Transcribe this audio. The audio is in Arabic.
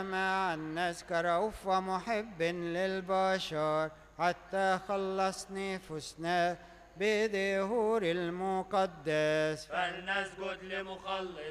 مع الناس كرؤوف ومحب للبشر، حتى خلص نفوسنا بدهور المقدس. فلنسجد لمخلص